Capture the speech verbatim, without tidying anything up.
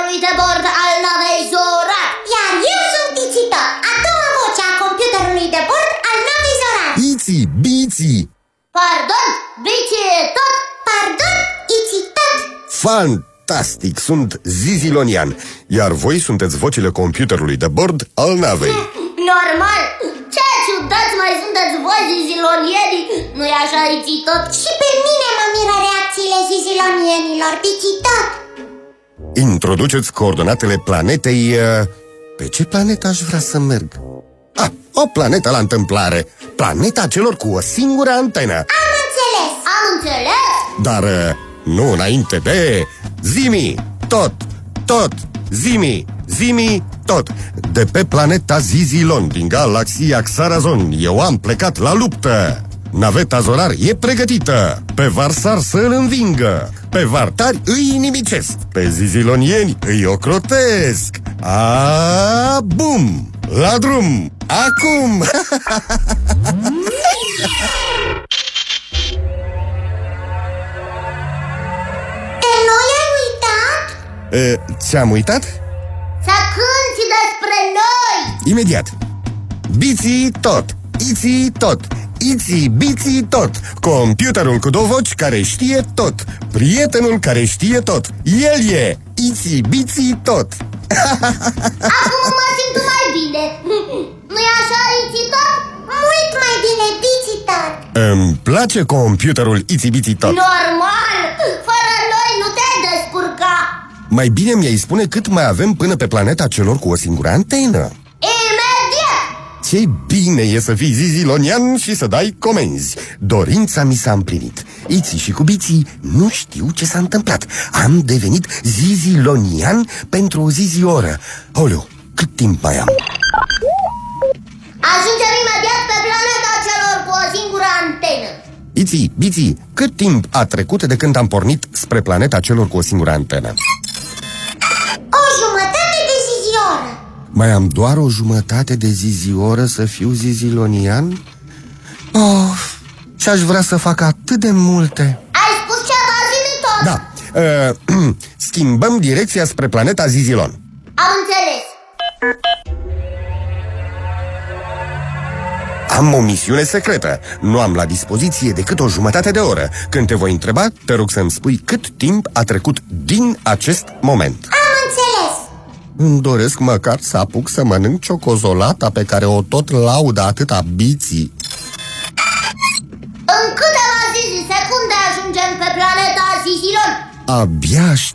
computerului de bord al navei Zorat. Iar eu sunt Ițită, a doua voce a computerului de bord al navei Zorat. Iți, biți. Pardon, bici tot. Pardon, Ițitot. Fantastic, sunt Zizilonian, iar voi sunteți vocile computerului de bord al navei. Normal, ce ciudați mai sunteți voi, zizilonienii, nu-i așa, Ițitot? Și pe mine mă miră reacțiile zizilonienilor, Ițitot. Introduceți coordonatele planetei... Pe ce planetă aș vrea să merg? Ah, o planetă la întâmplare. Planeta celor cu o singură antenă. Am înțeles. Am înțeles. Dar nu înainte de... Zimi, tot, tot, zimi, zimi, tot. De pe planeta Zizilon, din galaxia Xarazon, eu am plecat la luptă. Naveta Zorar e pregătită. Pe Varsar să-l învingă. Pe Vartari îi inimicesc. Pe Zizilonieni îi ocrotesc. A, bum! La drum! Acum! E, nu i-ai uitat? E, ți-am uitat? Să cânti despre noi. Imediat. Biții tot, iții tot, iții biții tot. Computerul cu două voci care știe tot. Prietenul care știe tot. El e iții biții tot. Acum mă simt mai bine. Nu-i așa, Ițitot? Mult mai bine, Ițitot. Îmi place computerul iții biții tot. Normal, fără noi nu te descurca. Mai bine mi-ai spune cât mai avem până pe planeta celor cu o singură antenă. Imediat. Ce bine e să fii zizilonian și să dai comenzi. Dorința mi s-a împlinit. Iții și cu biții nu știu ce s-a întâmplat. Am devenit zizilonian pentru o zizioră. Oleu, cât timp mai am? Ajungem imediat pe planeta celor cu o singură antenă. Iții, biții, cât timp a trecut de când am pornit spre planeta celor cu o singură antenă? O jumătate de zizioră. Mai am doar o jumătate de zizioră să fiu zizilonian? Oh, și-aș vrea să fac atât de multe. Ai spus ceva, zi-mi tot. Da, uh, schimbăm direcția spre planeta Zizilon. Am înțeles. Am o misiune secretă. Nu am la dispoziție decât o jumătate de oră. Când te voi întreba, te rog să-mi spui cât timp a trecut din acest moment. Am înțeles. Îmi doresc măcar să apuc să mănânc ciocozolata pe care o tot laudă atâta biții. În câteva zi secunde ajungem pe planeta Zizilon. Abia